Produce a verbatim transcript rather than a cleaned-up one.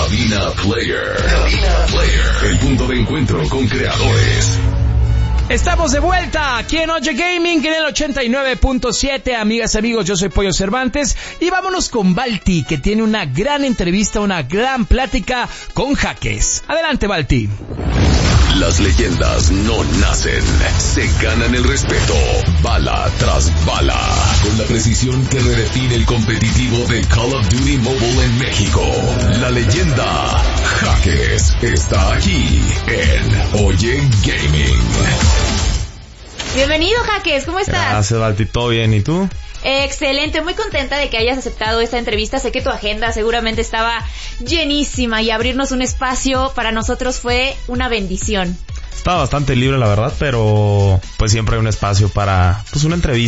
Cabina Player. Cabina Player. El punto de encuentro con creadores. Estamos de vuelta aquí en Oye Gaming en el ochenta y nueve punto siete. Amigas, amigos, yo soy Pollo Cervantes y vámonos con Balti, que tiene una gran entrevista, una gran plática con Jaques. Adelante, Balti. Las leyendas no nacen, se ganan el respeto, bala tras bala, con la precisión que redefine el competitivo de Call of Duty Mobile en México. La leyenda Jaques está aquí en Oye Gaming. Bienvenido, Jaques, ¿cómo estás? Gracias, Balti, ¿todo bien? ¿Y tú? Excelente, muy contenta de que hayas aceptado esta entrevista. Sé que tu agenda seguramente estaba llenísima y abrirnos un espacio para nosotros fue una bendición. Estaba bastante libre, la verdad, pero pues siempre hay un espacio para pues una entrevista.